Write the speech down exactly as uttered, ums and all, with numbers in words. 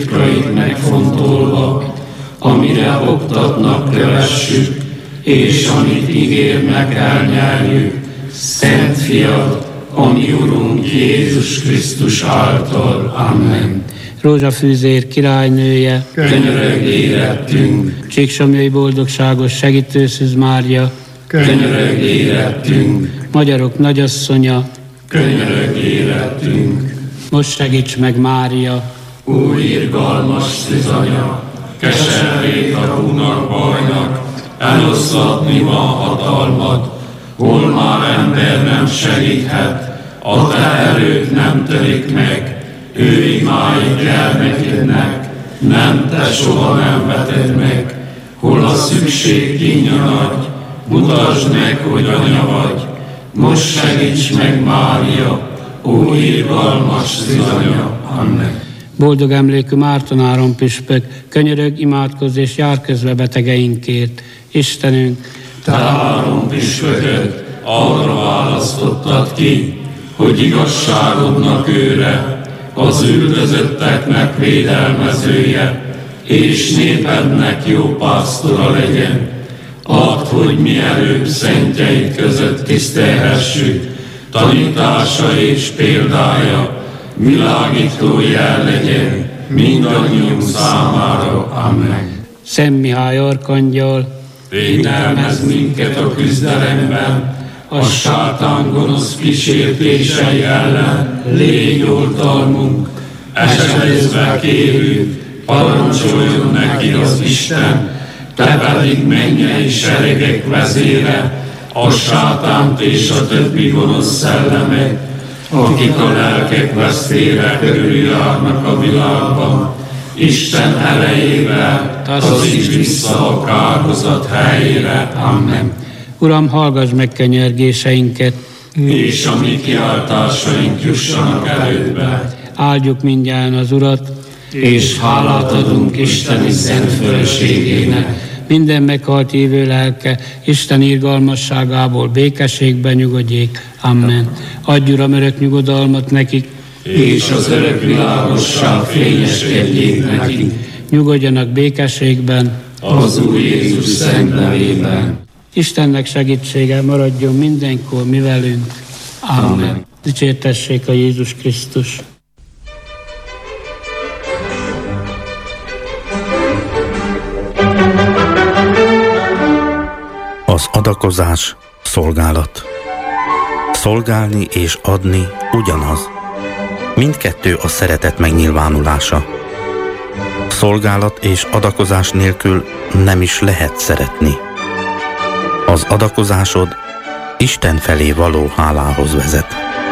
titkait megfontolva, amire oktatnak, kövessük, és amit ígérnek, elnyerjük. Szent Fiad, a mi Urunk Jézus Krisztus által. Amen. Rózsafűzér királynője, Könyörögj érettünk, Csíksomlyai boldogságos segítő Szűz Mária, könyörögj érettünk, magyarok nagyasszonya, könyörögj érettünk. most segíts meg Mária, Új irgalmas szűzanya, keservét a húnak bajnak, eloszlatni van hatalmad, hol már ember nem segíthet, a te erőd nem törik meg, ő imáig gyermekednek, nem te soha nem veted meg, hol a szükség kínja nagy, mutasd meg, hogy anya vagy, most segíts meg Mária, ó irgalmas szűzanya. Amen. boldog emlékű Márton Áron püspök, könyörögj, imádkozz és jár közbe betegeinkért. Istenünk, Te Áron püspököt arra választottad ki, hogy igazságodnak őre, az üldözötteknek védelmezője, és népednek jó pásztora legyen. Add, hogy mi előbb szentjeid között tisztelhessük, tanítása és példája világító jel legyen mindannyiunk számára. Amen. Szent Mihály arkangyal, Védelmezz minket a küzdelemben, a sátán gonosz kísértései ellen, légy oltalmunk, esedezve kérünk, parancsoljon neki az Isten, te pedig mennyei seregek vezére, a sátánt és a többi gonosz szellemek, akik a lelkek vesztére körüljárnak a világban, Isten erejével taszíts vissza a kárhozat helyére. Amen. Uram, hallgass meg könyörgéseinket, És a mi kiáltásaink jussanak elődbe, áldjuk mindjárt az Urat, és hálát adunk Isteni szent fölösségének, minden meghalt hívő lelke Isten irgalmasságából békességben nyugodjék. Amen. Adj, Uram, örök nyugodalmat nekik, és az örök világosság fényeskedjék nekik, nyugodjanak békességben, az Úr Jézus szent nevében. Istennek segítsége maradjon mindenkor mi velünk. Amen. Amen. Dicsértessék a Jézus Krisztus. Az adakozás szolgálat. Szolgálni és adni ugyanaz. Mindkettő a szeretet megnyilvánulása. Szolgálat és adakozás nélkül nem is lehet szeretni. Az adakozásod Isten felé való hálához vezet.